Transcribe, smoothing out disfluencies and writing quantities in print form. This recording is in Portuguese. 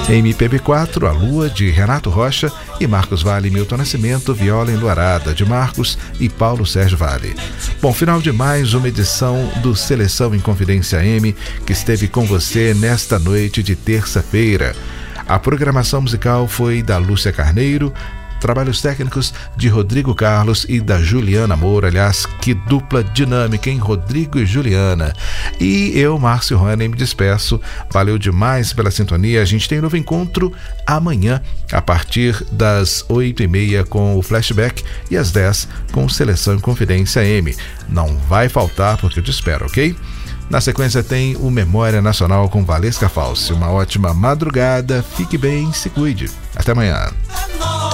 MPB4, A Lua, de Renato Rocha, e Marcos Valle e Milton Nascimento, Viola Enluarada, de Marcos e Paulo Sérgio Valle. Bom, final de mais uma edição do Seleção em Confidência M, que esteve com você nesta noite de terça-feira. A programação musical foi da Lúcia Carneiro, trabalhos técnicos de Rodrigo Carlos e da Juliana Moura. Aliás, que dupla dinâmica, hein? Rodrigo e Juliana. E eu, Márcio Rani, me despeço. Valeu demais pela sintonia. A gente tem um novo encontro amanhã, a partir das 8h30 com o Flashback e às 10 com Seleção em Confidência M. Não vai faltar, porque eu te espero, ok? Na sequência tem o Memória Nacional com Valesca Falsi. Uma ótima madrugada, fique bem, se cuide. Até amanhã.